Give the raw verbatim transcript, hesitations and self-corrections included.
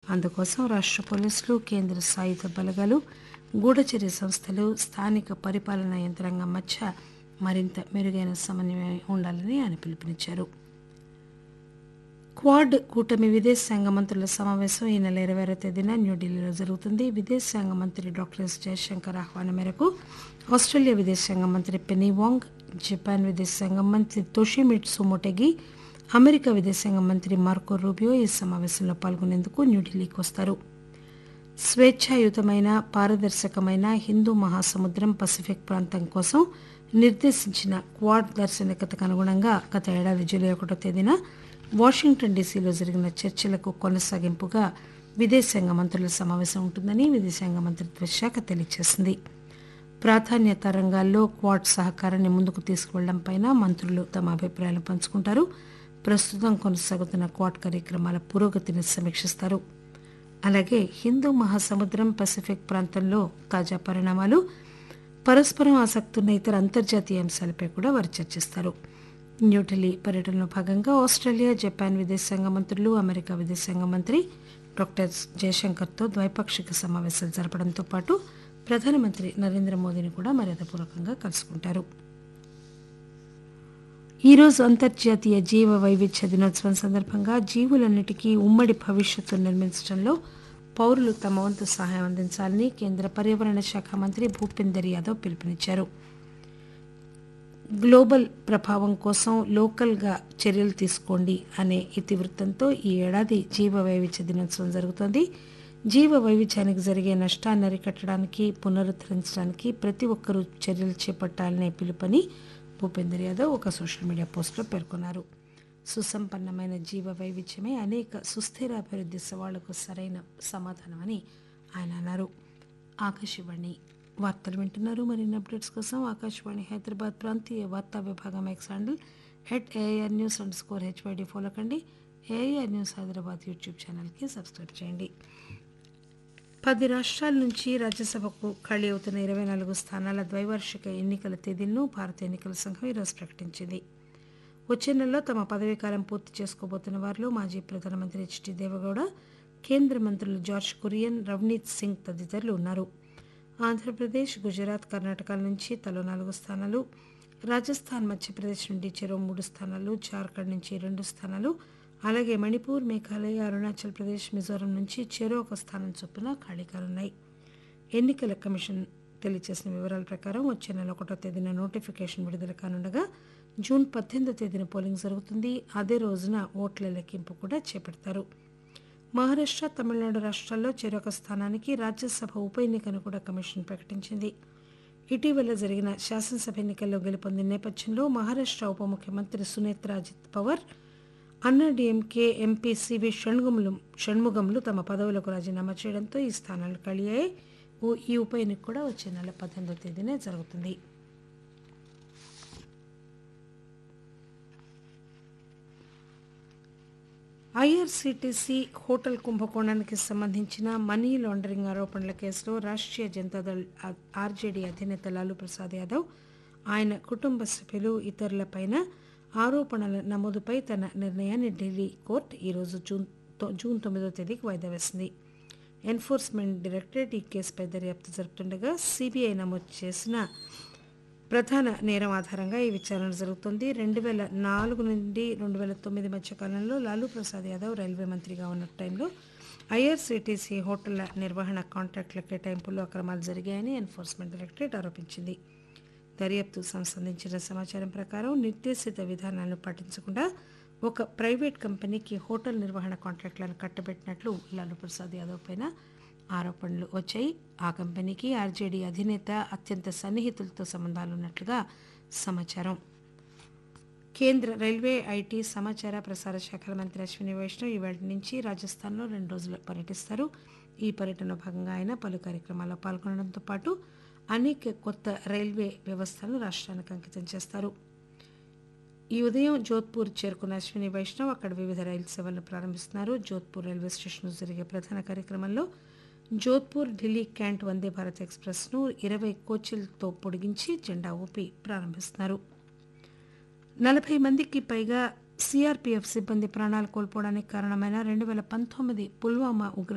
అందుకోసం రాష్ట్ర పోలీసులు, కేంద్ర సాయుధ బలగాలు, గూఢచర్య సంస్థలు, స్థానిక పరిపాలనా యంత్రాంగం మధ్య మరింత మెరుగైన సమన్వయం ఉండాలని ఆయన పిలుపునిచ్చారు. క్వాడ్ కూటమి విదేశాంగ మంత్రుల సమావేశం ఈ నెల ఇరవై ఆరో తేదీన న్యూఢిల్లీలో జరుగుతుంది. విదేశాంగ మంత్రి డాక్టర్ ఎస్ జయశంకర్ ఆహ్వానం మేరకు ఆస్ట్రేలియా విదేశాంగ మంత్రి పెనీ వాంగ్, జపాన్ విదేశాంగ మంత్రి తోషిమిట్సు మోటెగి, అమెరికా విదేశాంగ మంత్రి మార్కో రూబియో ఈ సమావేశంలో పాల్గొనేందుకు న్యూఢిల్లీకి వస్తారు. స్వేచ్ఛాయుతమైన, పారదర్శకమైన హిందూ మహాసముద్రం పసిఫిక్ ప్రాంతం కోసం నిర్దేశించిన క్వాడ్ దార్శనికతకు అనుగుణంగా గత ఏడాది జూలై ఒకటో తేదీన వాషింగ్టన్ డీసీలో జరిగిన చర్చలకు కొనసాగింపుగా విదేశాంగ మంత్రుల సమావేశం ఉంటుందని విదేశాంగ మంత్రిత్వ శాఖ తెలియజేసింది. ప్రాధాన్యత రంగాల్లో క్వాడ్ సహకారాన్ని ముందుకు తీసుకువెళ్లడంపై మంత్రులు తమ అభిప్రాయాలు పంచుకుంటారు. ప్రస్తుతం కొనసాగుతున్న క్వాడ్ కార్యక్రమాల పురోగతిని సమీక్షిస్తారు. అలాగే హిందూ మహాసముద్రం పసిఫిక్ ప్రాంతంలో తాజా పరిణామాలు, పరస్పరం ఆసక్తున్న ఇతర అంతర్జాతీయ అంశాలపై కూడా వారు చర్చిస్తారు. న్యూఢిల్లీ పర్యటనలో భాగంగా ఆస్ట్రేలియా, జపాన్ విదేశాంగ మంత్రులు, అమెరికా విదేశాంగ మంత్రి డాక్టర్ జయశంకర్తో ద్వైపాక్షిక సమావేశాలు జరపడంతో పాటు ప్రధానమంత్రి నరేంద్ర మోదీని కూడా మర్యాదపూర్వకంగా కలుసుకుంటారు. ఈరోజు అంతర్జాతీయ జీవ వైవిధ్య దినోత్సవం సందర్భంగా జీవులన్నిటికీ ఉమ్మడి భవిష్యత్తు నిర్మించడంలో పౌరులు తమ వంతు సహాయం అందించాలని కేంద్ర పర్యావరణ శాఖ మంత్రి భూపేందర్ యాదవ్ పిలుపునిచ్చారు. గ్లోబల్ ప్రభావం కోసం లోకల్గా చర్యలు తీసుకోండి అనే ఇతివృత్తంతో ఈ ఏడాది జీవ వైవిధ్య దినోత్సవం జరుగుతోంది. జీవ వైవిధ్యానికి జరిగే నష్టాన్ని అరికట్టడానికి, పునరుద్ధరించడానికి ప్రతి ఒక్కరూ చర్యలు చేపట్టాలనే పిలుపని భూపేందర్ యాదవ్ ఒక సోషల్ మీడియా పోస్టులో పేర్కొన్నారు. సుసంపన్నమైన జీవ వైవిధ్యమే అనేక సుస్థిర అభివృద్ధి సవాళ్లకు సరైన సమాధానమని ఆయన అన్నారు. ఆకాశవాణి వార్తలు వింటున్నారు. మరిన్ని అప్డేట్స్ కోసం ఆకాశవాణి హైదరాబాద్ ప్రాంతీయ వార్తా విభాగం X handle head AIR news under score HYD follow కండి. ఏఐఆర్ న్యూస్ హైదరాబాద్ యూట్యూబ్ ఛానల్కి సబ్స్క్రైబ్ చేయండి. పది రాష్ట్రాల నుంచి రాజ్యసభకు ఖాళీ అవుతున్న ఇరవై నాలుగు స్థానాల ద్వైవార్షిక ఎన్నికల తేదీలను భారత ఎన్నికల సంఘం ఈరోజు ప్రకటించింది. వచ్చే నెలలో తమ పదవీకాలం పూర్తి చేసుకోబోతున్న వారిలో మాజీ ప్రధానమంత్రి హెచ్డి దేవగౌడ, కేంద్ర మంత్రులు జార్జ్ కురియన్, రవ్నీత్ సింగ్ తదితరులు ఉన్నారు. ఆంధ్రప్రదేశ్, గుజరాత్, కర్ణాటకల నుంచి తలో నాలుగు స్థానాలు, రాజస్థాన్, మధ్యప్రదేశ్ నుండి చెరో మూడు స్థానాలు, జార్ఖండ్ నుంచి రెండు స్థానాలు, అలాగే మణిపూర్, మేఘాలయ, అరుణాచల్ ప్రదేశ్, మిజోరం నుంచి చెరో ఒక స్థానం చొప్పున ఖాళీకాలున్నాయి. ఎన్నికల కమిషన్ తెలియజేసిన వివరాల ప్రకారం వచ్చే నెల ఒకటో తేదీన నోటిఫికేషన్ విడుదల కానుండగా జూన్ పద్దెనిమిదో తేదీన పోలింగ్ జరుగుతుంది. అదే రోజున ఓట్ల లెక్కింపు కూడా చేపడతారు. మహారాష్ట్ర, తమిళనాడు రాష్ట్రాల్లో చెరొక స్థానానికి రాజ్యసభ ఉప ఎన్నికను కూడా కమిషన్ ప్రకటించింది. ఇటీవల జరిగిన శాసనసభ ఎన్నికల్లో గెలుపొందిన నేపథ్యంలో మహారాష్ట్ర ఉప ముఖ్యమంత్రి సునేత్రా అజిత్ పవార్, అన్నాడీఎంకే ఎంపీ సివి షణ్ముగములు షణ్ముగములు తమ పదవులకు రాజీనామా చేయడంతో ఈ స్థానాలు ఖాళీ అయ్యాయి. ఈ ఉప ఎన్నిక కూడా వచ్చే నెల పద్దెనిమిదో తేదీనే జరుగుతుంది. ఐఆర్సీటీసీ హోటల్ కుంభకోణానికి సంబంధించిన మనీ లాండరింగ్ ఆరోపణల కేసులో రాష్ట్రీయ జనతాదళ్ ఆర్జేడీ అధినేత లాలూ ప్రసాద్ యాదవ్, ఆయన కుటుంబ సభ్యులు, ఇతరులపైన ఆరోపణల నమోదుపై తన నిర్ణయాన్ని ఢిల్లీ కోర్టు ఈరోజు జూన్ జూన్ తొమ్మిదో తేదీకి వాయిదా వేసింది. ఎన్ఫోర్స్మెంట్ డైరెక్టరేట్ ఈ కేసుపై దర్యాప్తు జరుపుతుండగా సీబీఐ నమోదు చేసిన ప్రధాన నేరం ఆధారంగా ఈ విచారణ జరుగుతోంది. రెండు వేల నాలుగు నుండి రెండు వేల తొమ్మిది మధ్య కాలంలో లాలూ ప్రసాద్ యాదవ్ రైల్వే మంత్రిగా ఉన్న టైంలో ఐఆర్సీటీసీ హోటళ్ల నిర్వహణ కాంట్రాక్టుల కేటాయింపుల్లో అక్రమాలు జరిగాయని ఎన్ఫోర్స్మెంట్ డైరెక్టరేట్ ఆరోపించింది. దర్యాప్తు సంబంధించిన సమాచారం ప్రకారం నిర్దేశిత విధానాలను పాటించకుండా ఒక ప్రైవేట్ కంపెనీకి హోటల్ నిర్వహణ కాంట్రాక్టులను కట్టబెట్టినట్లు లాలూ ప్రసాద్ యాదవ్ పైన ఆరోపణలు వచ్చాయి. ఆ కంపెనీకి ఆర్జేడీ అధినేత అత్యంత సన్నిహితులతో సంబంధాలున్నట్లుగా సమాచారం. కేంద్ర రైల్వే, ఐటీ, సమాచార ప్రసార శాఖల మంత్రి అశ్విని వైష్ణవ్ ఇవాళ నుంచి రాజస్థాన్లో రెండు రోజులు పర్యటిస్తారు. ఈ పర్యటనలో భాగంగా ఆయన పలు కార్యక్రమాల్లో పాల్గొనడంతో పాటు అనేక కొత్త రైల్వే వ్యవస్థలను రాష్ట్రానికి అంకితం చేస్తారు. ఈ ఉదయం జోధ్పూర్ చేరుకున్న అశ్విని వైష్ణవ్ అక్కడ వివిధ రైలు సేవలను ప్రారంభిస్తున్నారు. జోధ్పూర్ రైల్వే స్టేషన్లో జరిగే ప్రధాన కార్యక్రమంలో జోధ్పూర్ ఢిల్లీ క్యాంట్ వందే భారత్ ఎక్స్ప్రెస్ను ఇరవై కోచ్లతో పొడిగించి జెండా ఊపి ప్రారంభిస్తున్నారు. నలభై మందికి పైగా సీఆర్పీఎఫ్ సిబ్బంది ప్రాణాలు కోల్పోవడానికి కారణమైన రెండు వేల పంతొమ్మిది పుల్వామా ఉగ్ర